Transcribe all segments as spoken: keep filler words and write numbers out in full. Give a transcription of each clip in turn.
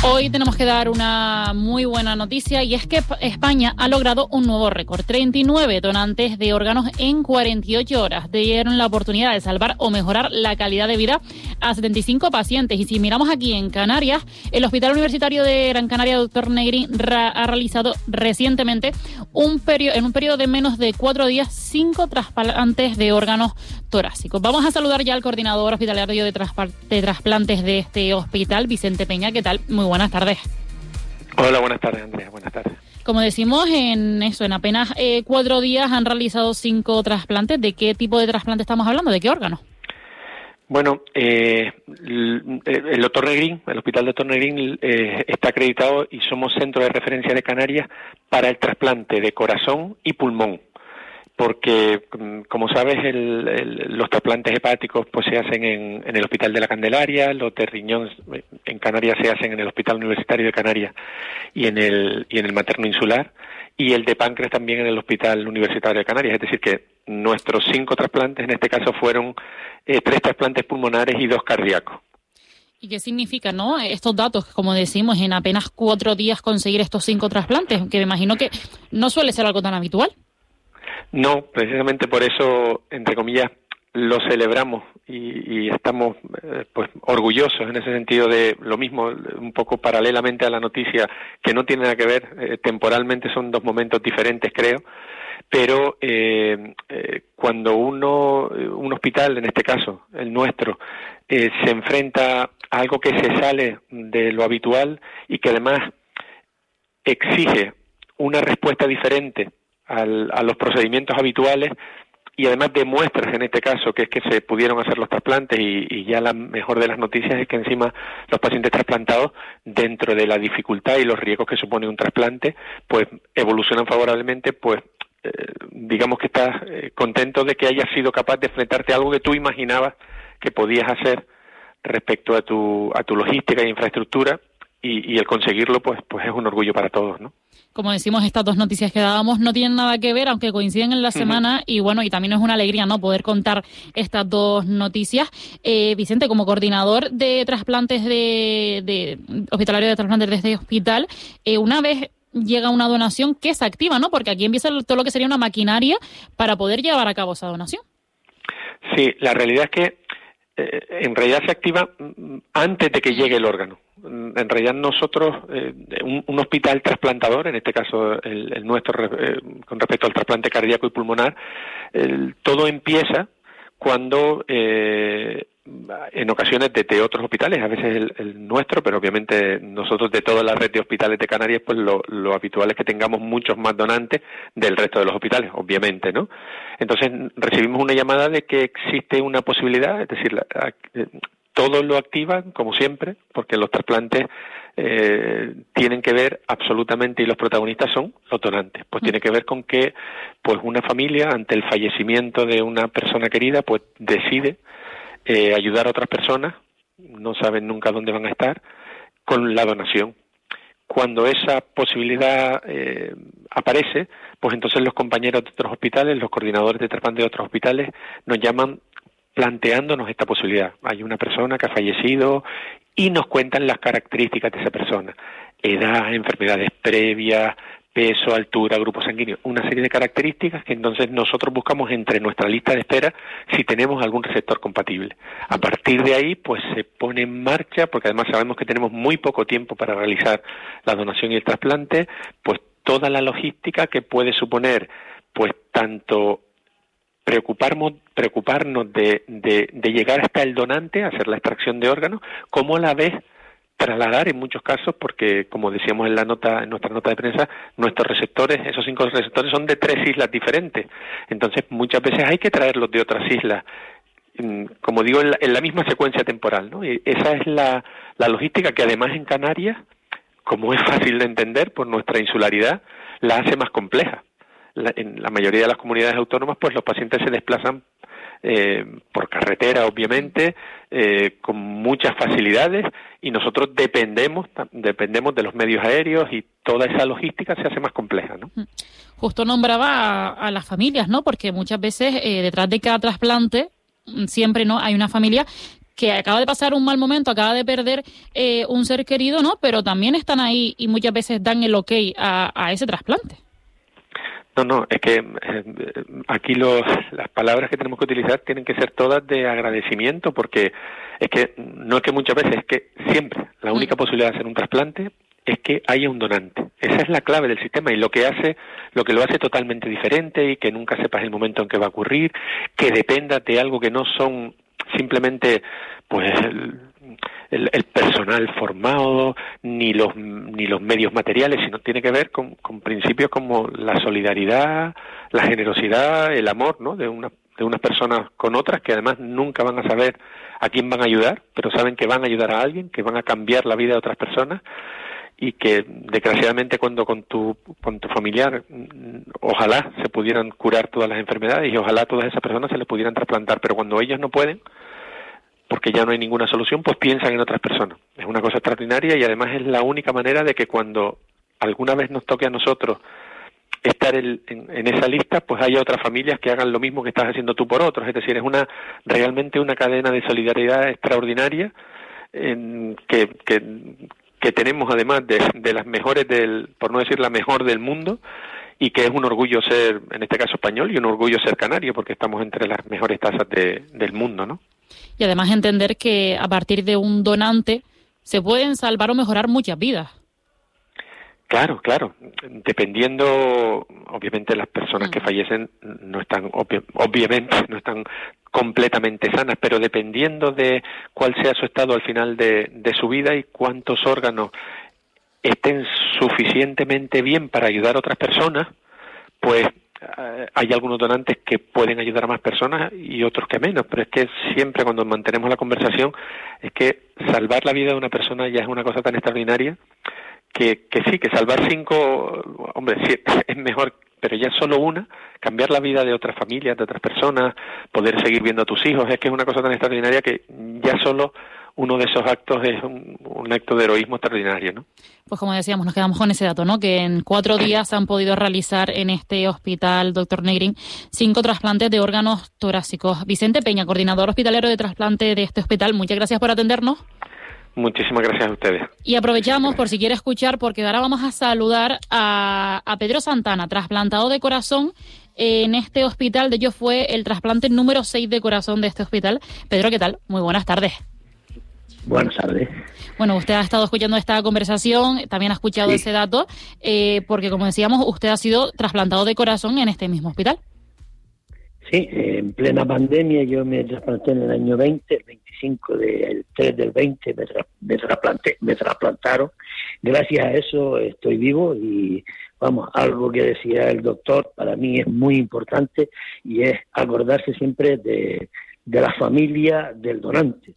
Hoy tenemos que dar una muy buena noticia y es que España ha logrado un nuevo récord. treinta y nueve donantes de órganos en cuarenta y ocho horas dieron la oportunidad de salvar o mejorar la calidad de vida a setenta y cinco pacientes. Y si miramos aquí en Canarias, el Hospital Universitario de Gran Canaria, doctor Negrín, ra- ha realizado recientemente un periodo, en un periodo de menos de cuatro días, cinco trasplantes de órganos torácicos. Vamos a saludar ya al coordinador hospitalario de, traspa- de trasplantes de este hospital, Vicente Peña. ¿Qué tal? Muy buenas tardes. Hola, buenas tardes, Andrea. Buenas tardes. Como decimos, en eso, en apenas eh, cuatro días han realizado cinco trasplantes. ¿De qué tipo de trasplante estamos hablando? ¿De qué órgano? Bueno, eh, el doctor Negrín, el Hospital doctor Negrín eh, está acreditado y somos centro de referencia de Canarias para el trasplante de corazón y pulmón. Porque, como sabes, el, el, los trasplantes hepáticos pues se hacen en, en el Hospital de la Candelaria, los de riñón en Canarias se hacen en el Hospital Universitario de Canarias y en el y en el Materno Insular, y el de páncreas también en el Hospital Universitario de Canarias. Es decir, que nuestros cinco trasplantes en este caso fueron eh, tres trasplantes pulmonares y dos cardíacos. ¿Y qué significa, no, estos datos, como decimos, en apenas cuatro días conseguir estos cinco trasplantes? Que me imagino que no suele ser algo tan habitual. No, precisamente por eso, entre comillas, lo celebramos y, y estamos eh, pues orgullosos en ese sentido de lo mismo, un poco paralelamente a la noticia, que no tiene nada que ver, eh, temporalmente son dos momentos diferentes, creo, pero eh, eh, cuando uno, un hospital, en este caso, el nuestro, eh, se enfrenta a algo que se sale de lo habitual y que además exige una respuesta diferente Al, a los procedimientos habituales, y además demuestras en este caso que es que se pudieron hacer los trasplantes y, y ya la mejor de las noticias es que encima los pacientes trasplantados, dentro de la dificultad y los riesgos que supone un trasplante, pues evolucionan favorablemente, pues eh, digamos que estás eh, contento de que hayas sido capaz de enfrentarte a algo que tú imaginabas que podías hacer respecto a tu a tu logística e infraestructura, y, y el conseguirlo pues pues es un orgullo para todos, ¿no? Como decimos, estas dos noticias que dábamos no tienen nada que ver, aunque coinciden en la semana, uh-huh. y bueno, y también es una alegría, ¿no?, poder contar estas dos noticias. Eh, Vicente, como coordinador de trasplantes de, de hospitalario de trasplantes de este hospital, eh, una vez llega una donación, ¿qué se activa, no? Porque aquí empieza todo lo que sería una maquinaria para poder llevar a cabo esa donación. Sí, la realidad es que eh, en realidad se activa antes de que llegue el órgano. En realidad nosotros, eh, un, un hospital trasplantador, en este caso el, el nuestro, eh, con respecto al trasplante cardíaco y pulmonar, el, todo empieza cuando, eh, en ocasiones desde otros hospitales, a veces el, el nuestro, pero obviamente nosotros de toda la red de hospitales de Canarias, pues lo, lo habitual es que tengamos muchos más donantes del resto de los hospitales, obviamente, ¿no? Entonces recibimos una llamada de que existe una posibilidad, es decir, la, la, todos lo activan, como siempre, porque los trasplantes eh, tienen que ver absolutamente, y los protagonistas son los donantes. Pues tiene que ver con que pues una familia, ante el fallecimiento de una persona querida, pues decide eh, ayudar a otras personas, no saben nunca dónde van a estar, con la donación. Cuando esa posibilidad eh, aparece, pues entonces los compañeros de otros hospitales, los coordinadores de trasplante de otros hospitales, nos llaman planteándonos esta posibilidad. Hay una persona que ha fallecido y nos cuentan las características de esa persona: edad, enfermedades previas, peso, altura, grupo sanguíneo, una serie de características que entonces nosotros buscamos entre nuestra lista de espera si tenemos algún receptor compatible. A partir de ahí, pues se pone en marcha, porque además sabemos que tenemos muy poco tiempo para realizar la donación y el trasplante, pues toda la logística que puede suponer, pues tanto preocuparnos, preocuparnos de, de, de llegar hasta el donante, hacer la extracción de órganos, como a la vez trasladar en muchos casos, porque como decíamos en la nota, en nuestra nota de prensa, nuestros receptores, esos cinco receptores son de tres islas diferentes, entonces muchas veces hay que traerlos de otras islas, como digo, en la, en la misma secuencia temporal, ¿no? Y esa es la, la logística que además en Canarias, como es fácil de entender por nuestra insularidad, la hace más compleja. La, en la mayoría de las comunidades autónomas, pues los pacientes se desplazan eh, por carretera, obviamente, eh, con muchas facilidades, y nosotros dependemos dependemos de los medios aéreos, y toda esa logística se hace más compleja, ¿no? Justo nombraba a, a las familias, ¿no? Porque muchas veces eh, detrás de cada trasplante siempre no hay una familia que acaba de pasar un mal momento, acaba de perder eh, un ser querido, ¿no? Pero también están ahí y muchas veces dan el ok a, a ese trasplante. No, no, es que eh, aquí los, las palabras que tenemos que utilizar tienen que ser todas de agradecimiento, porque es que no es que muchas veces, es que siempre la única posibilidad de hacer un trasplante es que haya un donante. Esa es la clave del sistema y lo que hace, lo que lo hace totalmente diferente, y que nunca sepas el momento en que va a ocurrir, que dependa de algo que no son simplemente pues el, el, el personal formado ni los ni los medios materiales, sino tiene que ver con, con principios como la solidaridad, la generosidad, el amor, ¿no? de una de unas personas con otras, que además nunca van a saber a quién van a ayudar, pero saben que van a ayudar a alguien, que van a cambiar la vida de otras personas, y que desgraciadamente cuando con tu con tu familiar ojalá se pudieran curar todas las enfermedades y ojalá a todas esas personas se les pudieran trasplantar, pero cuando ellos no pueden, porque ya no hay ninguna solución, pues piensan en otras personas. Es una cosa extraordinaria y además es la única manera de que cuando alguna vez nos toque a nosotros estar el, en, en esa lista, pues haya otras familias que hagan lo mismo que estás haciendo tú por otros. Es decir, es una realmente una cadena de solidaridad extraordinaria en que, que que tenemos además de, de las mejores del, por no decir la mejor del mundo, y que es un orgullo ser, en este caso español, y un orgullo ser canario, porque estamos entre las mejores tasas de, del mundo, ¿no? Y además entender que a partir de un donante se pueden salvar o mejorar muchas vidas. Claro, claro. Dependiendo, obviamente las personas mm. que fallecen no están, obvi- obviamente, no están completamente sanas, pero dependiendo de cuál sea su estado al final de, de su vida y cuántos órganos estén suficientemente bien para ayudar a otras personas, pues eh, hay algunos donantes que pueden ayudar a más personas y otros que menos, pero es que siempre cuando mantenemos la conversación es que salvar la vida de una persona ya es una cosa tan extraordinaria que, que sí, que salvar cinco, hombre, sí, es mejor, pero ya solo una, cambiar la vida de otras familias, de otras personas, poder seguir viendo a tus hijos, es que es una cosa tan extraordinaria que ya solo uno de esos actos es un, un acto de heroísmo extraordinario, ¿no? Pues como decíamos, nos quedamos con ese dato, ¿no? Que en cuatro días han podido realizar en este hospital, doctor Negrín, cinco trasplantes de órganos torácicos. Vicente Peña, coordinador hospitalero de trasplante de este hospital, muchas gracias por atendernos. Muchísimas gracias a ustedes. Y aprovechamos, por si quiere escuchar, porque ahora vamos a saludar a, a Pedro Santana, trasplantado de corazón en este hospital. De hecho, fue el trasplante número seis de corazón de este hospital. Pedro, ¿qué tal? Muy buenas tardes. Buenas tardes. Bueno, usted ha estado escuchando esta conversación, también ha escuchado sí. ese dato, eh, porque como decíamos, usted ha sido trasplantado de corazón en este mismo hospital. Sí, en plena pandemia yo me trasplanté en el año veinte, el veinticinco del tres del veinte me, tra- me trasplanté, me trasplantaron. Gracias a eso estoy vivo y vamos, algo que decía el doctor para mí es muy importante y es acordarse siempre de, de la familia del donante.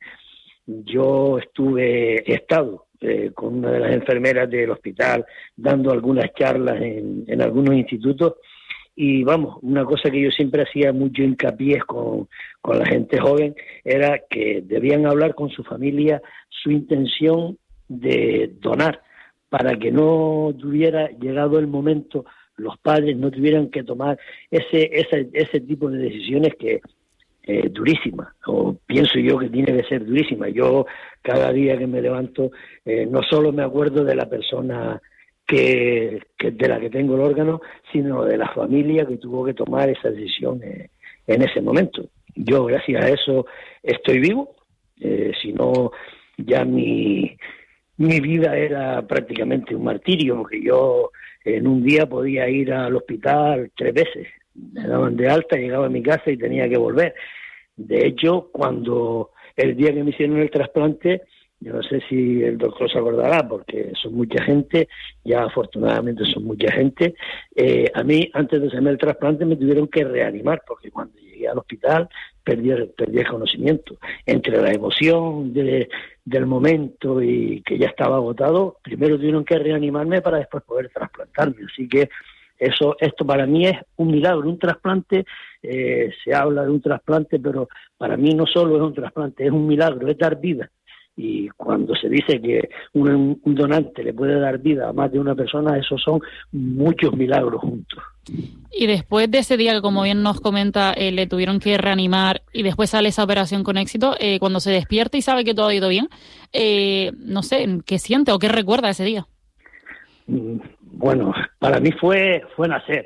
Yo estuve, he estado eh, con una de las enfermeras del hospital dando algunas charlas en, en algunos institutos. Y vamos, una cosa que yo siempre hacía mucho hincapié con, con la gente joven era que debían hablar con su familia su intención de donar, para que no tuviera llegado el momento, los padres no tuvieran que tomar ese ese, ese tipo de decisiones que eh, durísimas, o pienso yo que tiene que ser durísima. Yo cada día que me levanto eh, no solo me acuerdo de la persona Que, que de la que tengo el órgano, sino de la familia que tuvo que tomar esa decisión eh, en ese momento. Yo, gracias a eso, estoy vivo, eh, si no, ya mi, mi vida era prácticamente un martirio, porque yo en un día podía ir al hospital tres veces, me daban de alta, llegaba a mi casa y tenía que volver. De hecho, cuando el día que me hicieron el trasplante, yo no sé si el doctor se acordará, porque son mucha gente, ya afortunadamente son mucha gente. Eh, a mí, antes de hacerme el trasplante, me tuvieron que reanimar, porque cuando llegué al hospital perdí, perdí el conocimiento. Entre la emoción de, del momento y que ya estaba agotado, primero tuvieron que reanimarme para después poder trasplantarme. Así que eso, esto para mí es un milagro. Un trasplante, eh, se habla de un trasplante, pero para mí no solo es un trasplante, es un milagro, es dar vida. Y cuando se dice que un, un donante le puede dar vida a más de una persona, esos son muchos milagros juntos. Y después de ese día que, como bien nos comenta, eh, le tuvieron que reanimar y después sale esa operación con éxito, eh, cuando se despierta y sabe que todo ha ido bien, eh, no sé, ¿qué siente o qué recuerda ese día? Bueno, para mí fue, fue nacer.